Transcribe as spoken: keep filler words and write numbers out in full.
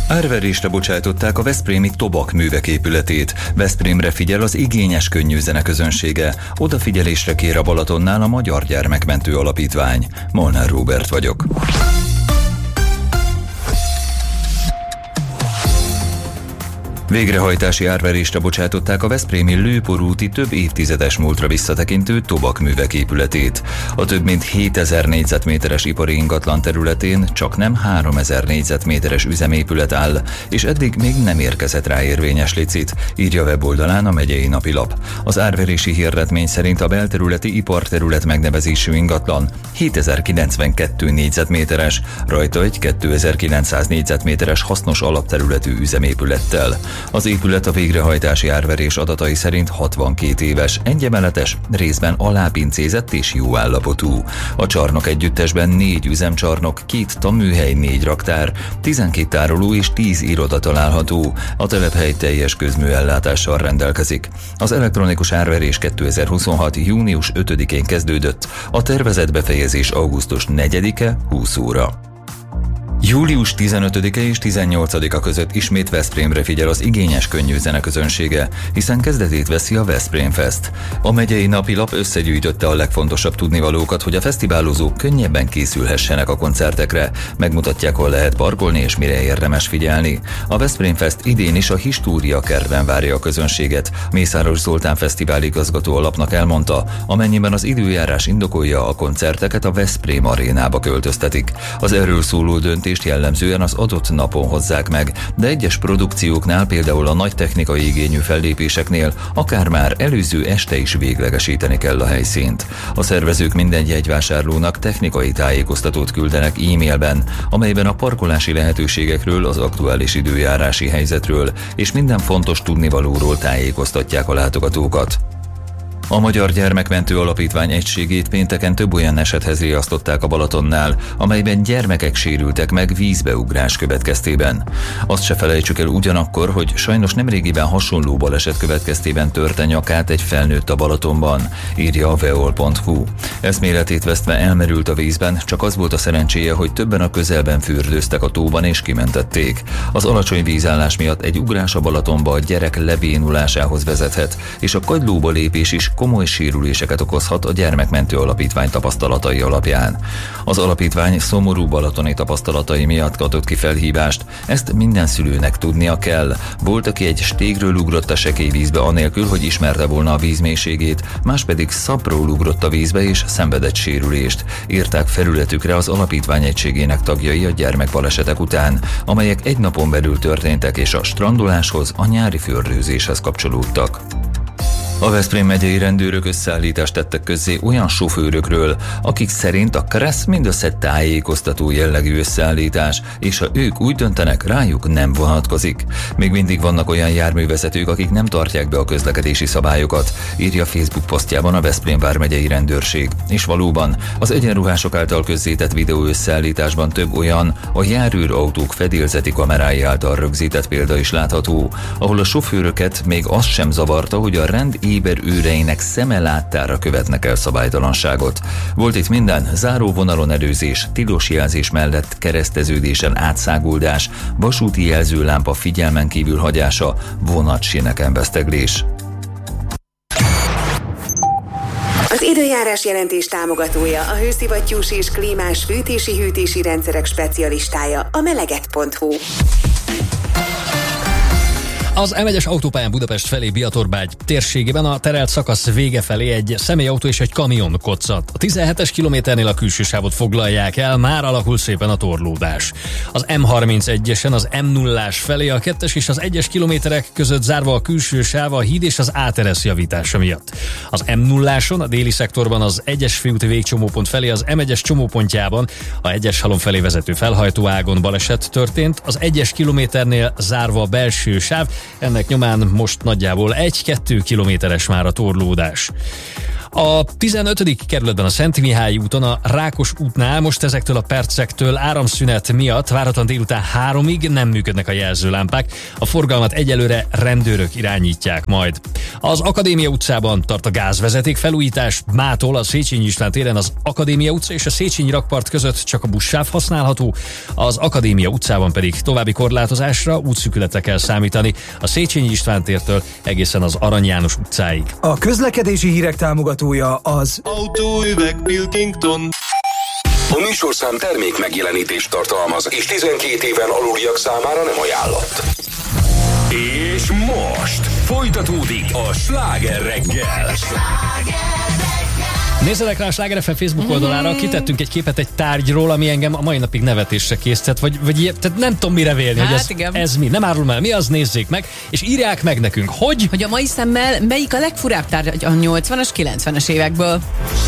Árverésre bocsájtották a veszprémi Tobak művek épületét. Veszprémre figyel az igényes könnyű zene közönsége. Odafigyelésre kér a Balatonnál a Magyar Gyermekmentő Alapítvány. Molnár Róbert vagyok. Végrehajtási árverésre bocsátották a veszprémi Lőporúti több évtizedes múltra visszatekintő Tobak művek épületét. A több mint hétezer négyzetméteres ipari ingatlan területén csak nem háromezer négyzetméteres üzemépület áll, és eddig még nem érkezett rá érvényes licit, írja weboldalán a megyei napilap. Az árverési hirdetmény szerint a belterületi iparterület megnevezésű ingatlan hétezer-kilencvenkettő négyzetméteres, rajta egy kétezer-kilencszáz négyzetméteres hasznos alapterületű üzemépülettel. Az épület a végrehajtási árverés adatai szerint hatvankét éves, egyemeletes, részben alápincézett és jó állapotú. A csarnok együttesben négy üzemcsarnok, két tanműhely, négy raktár, tizenkét tároló és tíz iroda található. A telephely teljes közműellátással rendelkezik. Az elektronikus árverés kétezer-huszonhat. június ötödikén kezdődött, a tervezett befejezés augusztus negyedike húsz óra. július tizenötödike és tizennyolcadika között ismét Veszprémre figyel az igényes könnyű zene közönsége, hiszen kezdetét veszi a Veszprém Fest. A megyei napilap összegyűjtötte a legfontosabb tudnivalókat, hogy a fesztiválozók könnyebben készülhessenek a koncertekre, megmutatják, hol lehet parkolni és mire érdemes figyelni. A Veszprém Fest idén is a História kertben várja a közönséget. Mészáros Zoltán fesztivál igazgató alapnak elmondta, amennyiben az időjárás indokolja, a koncerteket a Veszprém arénába költöztetik. Az erről szóló döntés jellemzően az adott napon hozzák meg, de egyes produkcióknál, például a nagy technikai igényű fellépéseknél akár már előző este is véglegesíteni kell a helyszínt. A szervezők minden jegyvásárlónak technikai tájékoztatót küldenek e-mailben, amelyben a parkolási lehetőségekről, az aktuális időjárási helyzetről és minden fontos tudnivalóról tájékoztatják a látogatókat. A Magyar Gyermekmentő Alapítvány egységét pénteken több olyan esethez riasztották a Balatonnál, amelyben gyermekek sérültek meg vízbeugrás következtében. Azt se felejtsük el ugyanakkor, hogy sajnos nemrégiben hasonló baleset következtében törte nyakát egy felnőtt a Balatonban, írja a veol pont hu. Eszméletét vesztve elmerült a vízben, csak az volt a szerencséje, hogy többen a közelben fürdőztek a tóban és kimentették. Az alacsony vízállás miatt egy ugrás a Balatonba a gyerek lebénulásához vezethet, és a kagylóba lépés is komoly sérüléseket okozhat a Gyermekmentő Alapítvány tapasztalatai alapján. Az alapítvány szomorú balatoni tapasztalatai miatt adott ki felhívást, ezt minden szülőnek tudnia kell. Volt, aki egy stégről ugrott a sekély vízbe anélkül, hogy ismerte volna a víz mélységét, más pedig szapról ugrott a vízbe és szenvedett sérülést, írták felületükre az alapítvány egységének tagjai a gyermekbalesetek után, amelyek egy napon belül történtek és a strandoláshoz, a nyári fürdőzéshez kapcsolódtak. A Veszprém megyei rendőrök összeállítást tettek közzé olyan sofőrökről, akik szerint a KRESZ mindössze tájékoztató jellegű összeállítás, és ha ők úgy döntenek, rájuk nem vonatkozik. Még mindig vannak olyan járművezetők, akik nem tartják be a közlekedési szabályokat, írja Facebook posztjában a Veszprém vármegyei rendőrség. És valóban, az egyenruhások által közzétett videó összeállításban több olyan, a járőrautók fedélzeti kamerái által rögzített példa is látható, ahol a sofőröket még az sem zavarta, hogy a rend éber őreinek szeme láttára követnek el szabálytalanságot. Volt itt minden: záróvonalon előzés, tilos jelzés mellett kereszteződésen átszáguldás, vasúti jelzőlámpa figyelmen kívül hagyása, vonatsíneken veszteglés. Az időjárás jelentés támogatója, a hőszivattyús és klímás fűtési-hűtési rendszerek specialistája, a meleget pont hu. Az em egyes autópályán Budapest felé Biatorbágy térségében a terelt szakasz vége felé egy személyautó és egy kamion koccat. A tizenhetes kilométernél a külső sávot foglalják el, már alakul szépen a torlódás. Az em harmincegyesen az em nullás felé a kettes és az egyes kilométerek között zárva a külső sáv a híd és az á té er es javítása miatt. Az em nulláson a déli szektorban az egyes főúti végcsomópont felé az em egyes csomópontjában a egyes halom felé vezető felhajtóágon baleset történt, az egyes kilométernél zárva a belső sáv, ennek nyomán most nagyjából egy-kettő kilométeres már a torlódás. A tizenötödik kerületben a Szent Mihály úton, a Rákos útnál most ezektől a percektől áramszünet miatt váratlan délután háromig nem működnek a jelzőlámpák. A forgalmat egyelőre rendőrök irányítják majd. Az Akadémia utcában tart a gázvezeték felújítás. Mától a Széchenyi István téren az Akadémia utca és a Széchenyi rakpart között csak a buszsáv használható, az Akadémia utcában pedig további korlátozásra, útszűkületre kell számítani a Széchenyi István tértől egészen az Arany János utcáig. A közlekedési hírek támogatója az Autóüveg Pilkington. A műsorszám termék megjelenítést tartalmaz, és tizenkét éven aluliak számára nem ajánlott. És most folytatódik a Sláger reggel. Nézzenek rá a Sláger ef em Facebook oldalára, kitettünk egy képet egy tárgyról, ami engem a mai napig nevetésre késztet, vagy, vagy ilyen, tehát nem tudom mire vélni, hát hogy ez, ez mi. Nem árulom el, mi az, nézzék meg, és írják meg nekünk, hogy... Hogy a mai szemmel melyik a legfurább tárgy a nyolcvanas, kilencvenes évekből.